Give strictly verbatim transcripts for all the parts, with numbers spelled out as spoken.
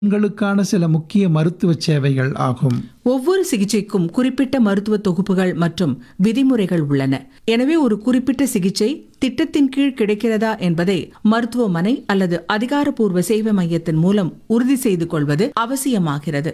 பெண்களுக்கான சில முக்கிய மருத்துவ சேவைகள் ஆகும். ஒவ்வொரு சிகிச்சைக்கும் குறிப்பிட்ட மருத்துவ தொகுப்புகள் மற்றும் விதிமுறைகள் உள்ளன. எனவே ஒரு குறிப்பிட்ட சிகிச்சை திட்டத்தின் கீழ் கிடைக்கிறதா என்பதை மருத்துவமனை அல்லது அதிகாரப்பூர்வ சேவை மையத்தின் மூலம் உறுதி செய்து கொள்வது அவசியமாகிறது.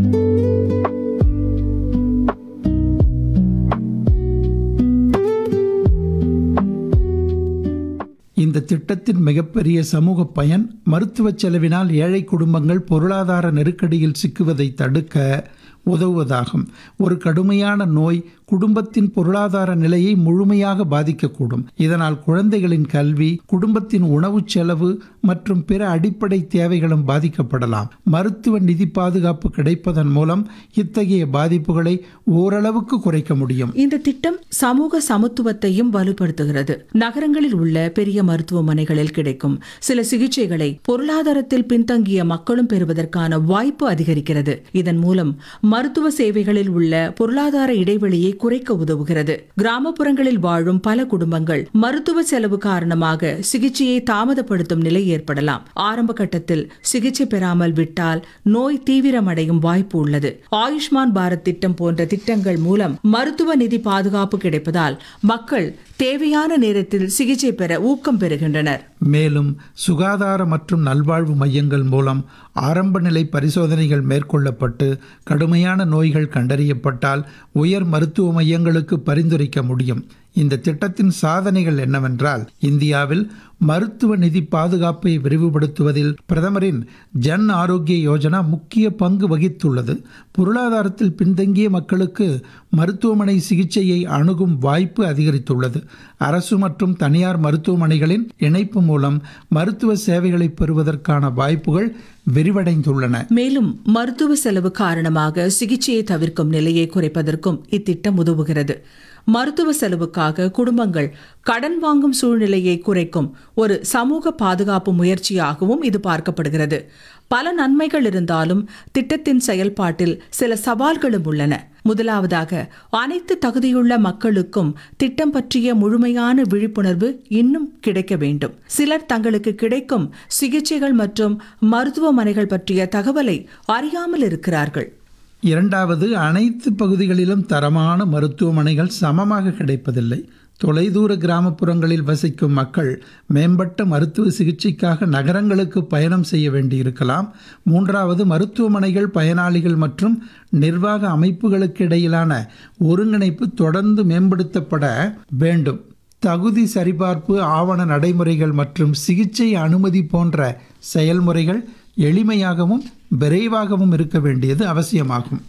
இந்த திட்டத்தின் மிகப்பெரிய சமூக பயன் மருத்துவ செலவினால் ஏழை குடும்பங்கள் பொருளாதார நெருக்கடியில் சிக்குவதை தடுக்க உதவுவதாகும். ஒரு கடுமையான நோய் குடும்பத்தின் பொருளாதார நிலையை முழுமையாக பாதிக்கக்கூடும். இதனால் குழந்தைகளின் கல்வி, குடும்பத்தின் உணவு செலவு மற்றும் பிற அடிப்படை தேவைகளும் பாதிக்கப்படலாம். மருத்துவ நிதி பாதுகாப்பு கிடைப்பதன் மூலம் இத்தகைய பாதிப்புகளை ஓரளவுக்கு குறைக்க முடியும். இந்த திட்டம் சமூக சமத்துவத்தையும் வலுப்படுத்துகிறது. நகரங்களில் உள்ள பெரிய மருத்துவமனைகளில் கிடைக்கும் சில சிகிச்சைகளை பொருளாதாரத்தில் பின்தங்கிய மக்களும் பெறுவதற்கான வாய்ப்பு அதிகரிக்கிறது. இதன் மூலம் மருத்துவ சேவைகளில் உள்ள பொருளாதார இடைவெளியை குறைக்க உதவுகிறது. கிராமப்புறங்களில் வாழும் பல குடும்பங்கள் மருத்துவ செலவு காரணமாக சிகிச்சையை தாமதப்படுத்தும் நிலை ஏற்படலாம். ஆரம்ப கட்டத்தில் சிகிச்சை பெறாமல் விட்டால் நோய் தீவிரமடையும் வாய்ப்பு உள்ளது. ஆயுஷ்மான் பாரத் திட்டம் போன்ற திட்டங்கள் மூலம் மருத்துவ நிதி பாதுகாப்பு கிடைப்பதால் மக்கள் தேவையான நேரத்தில் சிகிச்சை பெற ஊக்கம் பெறுகின்றனர். மேலும் சுகாதார மற்றும் நல்வாழ்வு மையங்கள் மூலம் ஆரம்ப நிலை பரிசோதனைகள் மேற்கொள்ளப்பட்டு கடுமையான நோய்கள் கண்டறியப்பட்டால் உயர் மருத்துவ மையங்களுக்கு பரிந்துரைக்க முடியும். இந்த திட்டத்தின் சாதனைகள் என்னவென்றால், இந்தியாவில் மருத்துவ நிதி பாதுகாப்பை விரிவுபடுத்துவதில் பிரதமரின் ஜன் ஆரோக்கிய யோஜனா முக்கிய பங்கு வகித்துள்ளது. பொருளாதாரத்தில் பின்தங்கிய மக்களுக்கு மருத்துவமனை சிகிச்சையை அணுகும் வாய்ப்பு அதிகரித்துள்ளது. அரசு மற்றும் தனியார் மருத்துவமனைகளின் இணைப்பு மூலம் மருத்துவ சேவைகளை பெறுவதற்கான வாய்ப்புகள் விரிவடைந்துள்ளன. மேலும் மருத்துவ செலவு காரணமாக சிகிச்சையை தவிர்க்கும் நிலையை குறைப்பதற்கும் இத்திட்டம் உதவுகிறது. மருத்துவ செலவுக்காக குடும்பங்கள் கடன் வாங்கும் சூழ்நிலையை குறைக்கும் ஒரு சமூக பாதுகாப்பு முயற்சியாகவும் இது பார்க்கப்படுகிறது. பல நன்மைகள் இருந்தாலும் திட்டத்தின் செயல்பாட்டில் சில சவால்களும் உள்ளன. முதலாவதாக, அனைத்து தகுதியுள்ள மக்களுக்கும் திட்டம் பற்றிய முழுமையான விழிப்புணர்வு இன்னும் கிடைக்க வேண்டும். சிலர் தங்களுக்கு கிடைக்கும் சிகிச்சைகள் மற்றும் மருத்துவமனைகள் பற்றிய தகவலை அறியாமல் இருக்கிறார்கள். இரண்டாவது, அனைத்து பகுதிகளிலும் தரமான மருத்துவமனைகள் சமமாக கிடைப்பதில்லை. தொலைதூர கிராமப்புறங்களில் வசிக்கும் மக்கள் மேம்பட்ட மருத்துவ சிகிச்சைக்காக நகரங்களுக்கு பயணம் செய்ய வேண்டியிருக்கலாம். மூன்றாவது, மருத்துவமனைகள், பயனாளிகள் மற்றும் நிர்வாக அமைப்புகளுக்கு இடையிலான ஒருங்கிணைப்பு தொடர்ந்து மேம்படுத்தப்பட வேண்டும். தகுதி சரிபார்ப்பு, ஆவண நடைமுறைகள் மற்றும் சிகிச்சை அனுமதி போன்ற செயல்முறைகள் எளிமையாகவும் விரைவாகவும் இருக்க வேண்டியது அவசியமாகும்.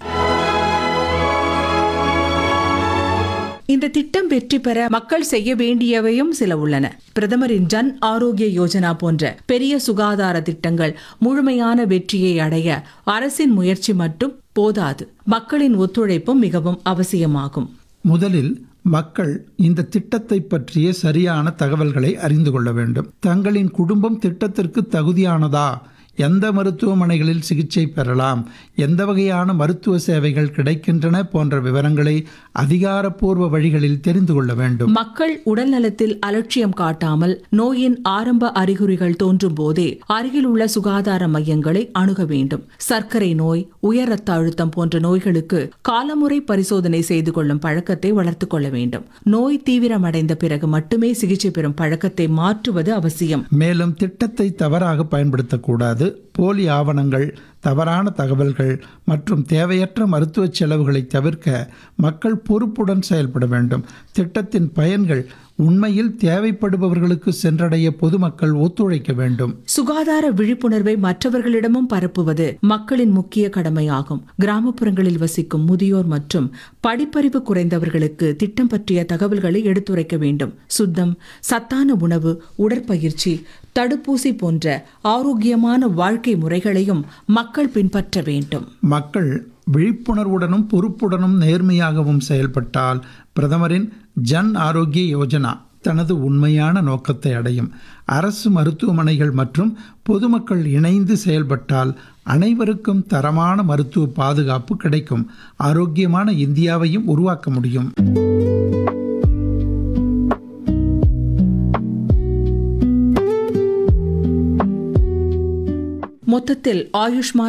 இந்த திட்டம் வெற்றி பெற மக்கள் செய்ய வேண்டியவையும் சில உள்ளன. பிரதமரின் ஜன் ஆரோக்கிய யோஜனா போன்ற பெரிய சுகாதார திட்டங்கள் முழுமையான வெற்றியை அடைய அரசின் முயற்சி மட்டும் போதாது. மக்களின் ஒத்துழைப்பும் மிகவும் அவசியமாகும். முதலில் மக்கள் இந்த திட்டத்தை பற்றிய சரியான தகவல்களை அறிந்து கொள்ள வேண்டும். தங்களின் குடும்பம் திட்டத்திற்கு தகுதியானதா, எந்த மருத்துவமனைகளில் சிகிச்சை பெறலாம், எந்த வகையான மருத்துவ சேவைகள் கிடைக்கின்றன போன்ற விவரங்களை அதிகாரப்பூர்வ வழிகளில் தெரிந்து கொள்ள வேண்டும். மக்கள் உடல் நலத்தில் அலட்சியம் காட்டாமல் நோயின் ஆரம்ப அறிகுறிகள் தோன்றும் போதே அருகில் உள்ள சுகாதார மையங்களை அணுக வேண்டும். சர்க்கரை நோய், உயர் ரத்த அழுத்தம் போன்ற நோய்களுக்கு காலமுறை பரிசோதனை செய்து கொள்ளும் பழக்கத்தை வளர்த்துக் கொள்ள வேண்டும். நோய் தீவிரமடைந்த பிறகு மட்டுமே சிகிச்சை பெறும் பழக்கத்தை மாற்றுவது அவசியம். மேலும் திட்டத்தை தவறாக பயன்படுத்தக்கூடாது. போலி ஆவணங்கள், தவறான தகவல்கள் மற்றும் தேவையற்ற மருத்துவ செலவுகளை தவிர்க்க மக்கள் பொறுப்புடன் செயல்பட வேண்டும். திட்டத்தின் பயன்கள் உண்மையில் தேவைப்படுபவர்களுக்கு சென்றடைய பொதுமக்கள் ஒத்துழைக்க வேண்டும். சுகாதார விழிப்புணர்வை மற்றவர்களிடமும் பரப்புவது மக்களின் முக்கிய கடமையாகும். கிராமப்புறங்களில் வசிக்கும் முதியோர் மற்றும் படிப்பறிவு குறைந்தவர்களுக்கு திட்டம் பற்றிய தகவல்களை எடுத்துரைக்க வேண்டும். சுத்தம், சத்தான உணவு, உடற்பயிற்சி, தடுப்பூசி போன்ற ஆரோக்கியமான வாழ்க்கை முறைகளையும் மக்கள் பின்பற்ற வேண்டும். மக்கள் விழிப்புணர்வுடனும் பொறுப்புடனும் நேர்மையாகவும் செயல்பட்டால் பிரதமரின் ஜன் ஆரோக்கிய யோஜனா தனது உண்மையான நோக்கத்தை அடையும். அரசு மருத்துவமனைகள் மற்றும் பொதுமக்கள் இணைந்து செயல்பட்டால் அனைவருக்கும் தரமான மருத்துவ பாதுகாப்பு கிடைக்கும். ஆரோக்கியமான இந்தியாவையும் உருவாக்க முடியும். மொத்தத்தில் ஆயுஷ்மான்